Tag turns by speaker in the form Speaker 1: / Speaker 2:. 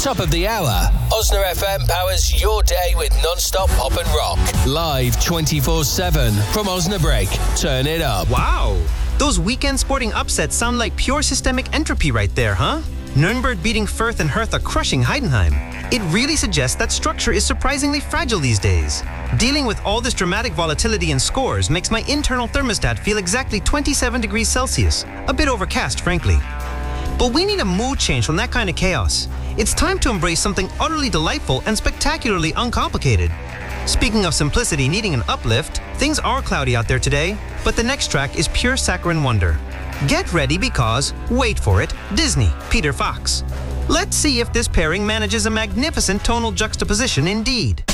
Speaker 1: Top of the hour. Osna FM powers your day with non-stop pop and rock. Live 24/7 from Osnabrück. Turn it up.
Speaker 2: Wow! Those weekend sporting upsets sound like pure systemic entropy right there, huh? Nürnberg beating Fürth and Hertha crushing Heidenheim. It really suggests that structure is surprisingly fragile these days. Dealing with all this dramatic volatility in scores makes my internal thermostat feel exactly 27 degrees Celsius. A bit overcast, frankly. But we need a mood change from that kind of chaos. It's time to embrace something utterly delightful and spectacularly uncomplicated. Speaking of simplicity needing an uplift, things are cloudy out there today, but the next track is pure saccharine wonder. Get ready because, wait for it, Disney, Peter Fox. Let's see if this pairing manages a magnificent tonal juxtaposition indeed.